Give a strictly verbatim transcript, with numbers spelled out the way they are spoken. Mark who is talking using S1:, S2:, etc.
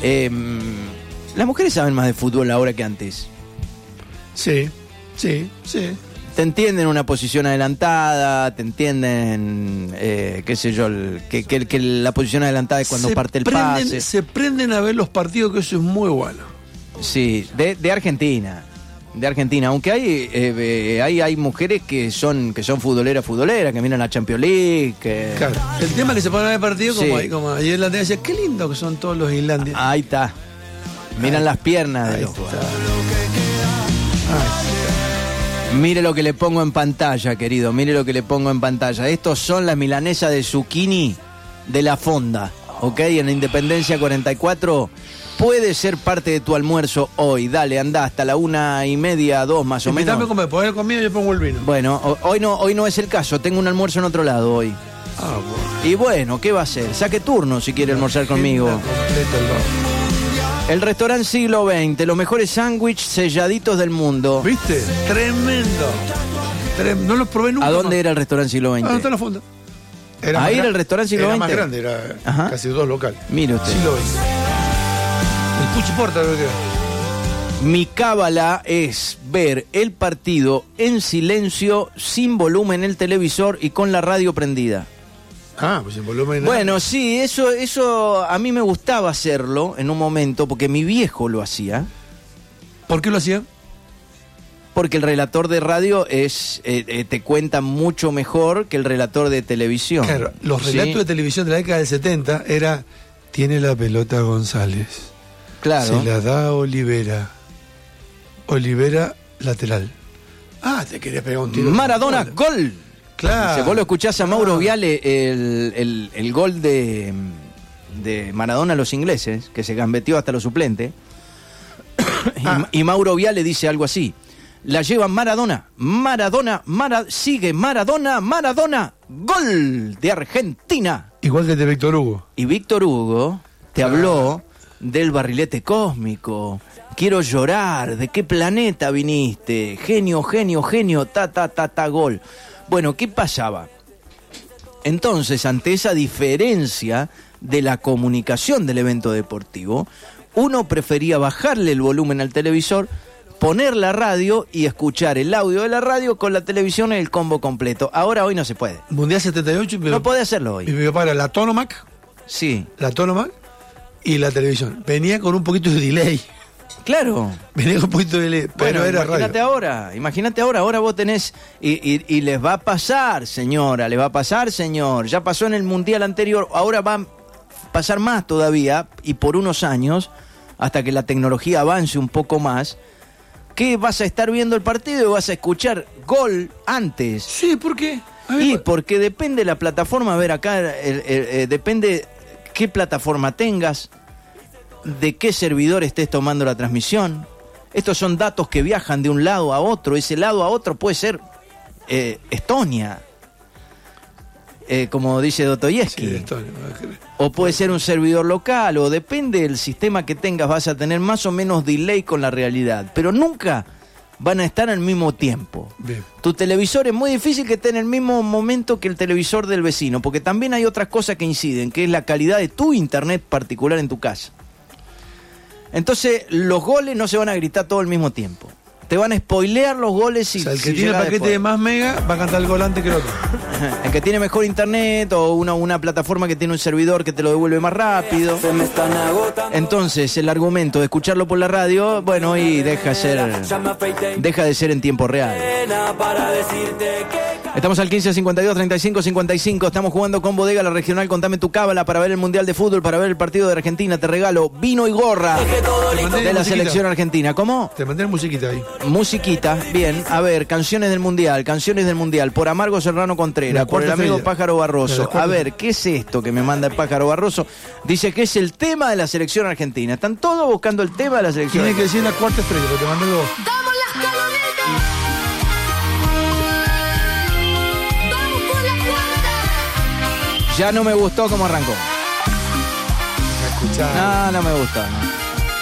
S1: Eh, las mujeres saben más de fútbol ahora que antes.
S2: Sí, sí, sí.
S1: Te entienden una posición adelantada, te entienden, eh, qué sé yo, el, que, que, que la posición adelantada es cuando
S2: se
S1: parte el
S2: prenden,
S1: pase.
S2: Se prenden a ver los partidos, que eso es muy bueno.
S1: Sí, de, de Argentina. De Argentina, aunque hay, eh, eh, hay hay mujeres que son que son futboleras, futboleras, que miran la Champions League. Que...
S2: Claro. El tema es que se ponen a ver partidos,
S1: Sí.
S2: como, como ayer la decía, qué lindo que son todos los islandios.
S1: Ahí está. Miran
S2: Ahí-
S1: las piernas de
S2: ahí
S1: los
S2: está.
S1: jugadores.
S2: Ay,
S1: Mire lo que le pongo en pantalla, querido. Mire lo que le pongo en pantalla. Estos son las milanesas de zucchini de la Fonda. ¿Ok? En la Independencia cuarenta y cuatro. Puede ser parte de tu almuerzo hoy. Dale, anda hasta la una y media, dos más o
S2: invítame
S1: menos.
S2: a comer, poner conmigo y yo pongo el vino.
S1: Bueno, ho- hoy no, hoy no es el caso. Tengo un almuerzo en otro lado hoy.
S2: Ah, bueno.
S1: Y bueno, ¿qué va a hacer? Saque turno si quiere almorzar conmigo.
S2: Agenda completa el bar.
S1: El restaurante Siglo veinte, los mejores sándwiches selladitos del mundo.
S2: ¿Viste? Tremendo. Trem- No los probé nunca.
S1: ¿A dónde
S2: más.
S1: era el restaurante Siglo
S2: Ah,
S1: veinte?
S2: no está en la fonda. Era
S1: Ahí
S2: más
S1: era
S2: gra-
S1: el restaurante Siglo
S2: Era
S1: veinte.
S2: más grande, era
S1: Ajá.
S2: casi dos locales.
S1: Mire usted.
S2: Siglo veinte. El Puchi Porta creo que era.
S1: Mi cábala es ver el partido en silencio, sin volumen en el televisor y con la radio prendida.
S2: Ah, pues en volumen.
S1: Bueno, sí, eso, eso a mí me gustaba hacerlo en un momento, porque mi viejo lo hacía,
S2: ¿Por qué lo hacía?
S1: porque el relator de radio es eh, eh, te cuenta mucho mejor que el relator de televisión.
S2: Claro, los relatos
S1: ¿Sí?
S2: de televisión de la década del setenta era: tiene la pelota González,
S1: Claro.
S2: se la da Olivera, Olivera lateral. Ah, te quería pegar un tiro.
S1: Maradona, gol.
S2: Claro.
S1: Si vos lo escuchás a Mauro
S2: Ah.
S1: Viale, el, el, el gol de, de Maradona a los ingleses, que se gambeteó hasta los suplentes, y,
S2: Ah.
S1: y Mauro Viale dice algo así: la lleva Maradona, Maradona, Mara, sigue Maradona, Maradona, gol de Argentina.
S2: Igual que el de Víctor Hugo.
S1: Y Víctor Hugo te
S2: Ah.
S1: habló del barrilete cósmico. Quiero llorar, ¿de qué planeta viniste? Genio, genio, genio, ta, ta, ta, ta, gol. Bueno, ¿qué pasaba? Entonces, ante esa diferencia de la comunicación del evento deportivo, uno prefería bajarle el volumen al televisor, poner la radio y escuchar el audio de la radio con la televisión en el combo completo. Ahora, hoy no se puede.
S2: Mundial setenta y ocho. Y mi,
S1: No puede hacerlo
S2: y
S1: hoy.
S2: mi papá era la Tonomac,
S1: Sí,
S2: la Tonomac y la televisión. Venía con un poquito de delay.
S1: claro.
S2: Venía con un poquito de delay, pero
S1: Bueno,
S2: era
S1: imagínate
S2: radio.
S1: ahora, imagínate ahora, ahora vos tenés, y, y, y les va a pasar, señora, les va a pasar, señor, ya pasó en el mundial anterior, ahora va a pasar más todavía, y por unos años, hasta que la tecnología avance un poco más, que vas a estar viendo el partido y vas a escuchar gol antes.
S2: Sí, ¿por qué? A ver,
S1: Y porque depende de la plataforma, a ver acá, el- el- eh, depende qué plataforma tengas, de qué servidor estés tomando la transmisión. Estos son datos que viajan de un lado a otro. Ese lado a otro puede ser eh, Estonia, eh, como dice Dostoyevsky.
S2: sí, esto, no,
S1: O puede ser un servidor local, o depende del sistema que tengas, vas a tener más o menos delay con la realidad. Pero nunca van a estar al mismo tiempo.
S2: bien.
S1: Tu televisor es muy difícil que esté en el mismo momento que el televisor del vecino, porque también hay otras cosas que inciden, que es la calidad de tu internet particular en tu casa. Entonces, los goles no se van a gritar todo al mismo tiempo. Te van a spoilear los goles y
S2: O sea, el que
S1: si
S2: tiene
S1: llega
S2: paquete
S1: después.
S2: de más mega va a cantar el gol antes que el otro.
S1: El que tiene mejor internet o una, una plataforma que tiene un servidor que te lo devuelve más rápido. Entonces, el argumento de escucharlo por la radio, bueno, y deja de ser, deja de ser en tiempo real. Estamos al quince cincuenta y dos treinta y cinco cincuenta y cinco. Estamos jugando con Bodega La Regional. Contame tu cábala para ver el Mundial de Fútbol, para ver el partido de Argentina. Te regalo vino y gorra de la selección argentina. ¿Cómo?
S2: Te mandé musiquita ahí.
S1: Musiquita, bien. A ver, canciones del Mundial, canciones del Mundial. Por Amargo Serrano Contreras,
S2: La
S1: por el
S2: cuarta
S1: amigo
S2: estrella.
S1: Pájaro
S2: La
S1: Barroso.
S2: cuarta
S1: A ver, ¿qué es esto que me manda el Pájaro Barroso? Dice que es el tema de la selección argentina. Están todos buscando el tema de la selección
S2: Tiene que
S1: argentina.
S2: decir la cuarta estrella, porque te mandé dos.
S3: ¡Damos las calonetas! ¡Vamos por la cuarta!
S1: Ya no me gustó cómo arrancó.
S2: Escuchá.
S1: No, no me gustó. No.